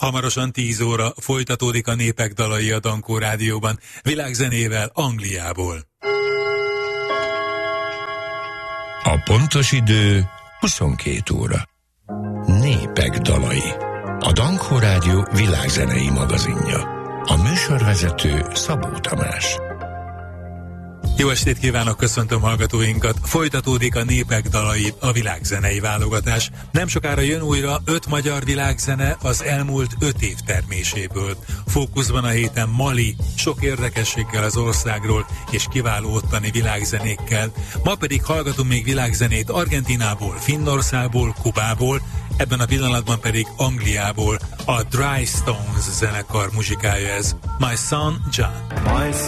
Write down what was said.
Hamarosan 10 óra folytatódik a Népek dalai a Dankó Rádióban, világzenével Angliából. A pontos idő 22 óra. Népek dalai. A Dankó Rádió világzenei magazinja. A műsorvezető Szabó Tamás. Jó estét kívánok, köszöntöm hallgatóinkat. Folytatódik a Népek dalai, a világzenei válogatás. Nem sokára jön újra 5 magyar világzene az elmúlt 5 év terméséből. Fókuszban a héten Mali, sok érdekességgel az országról és kiváló ottani világzenékkel. Ma pedig hallgatunk még világzenét Argentinából, Finnországból, Kubából, ebben a pillanatban pedig Angliából. A Dry Stones zenekar muzsikája ez. My Son John.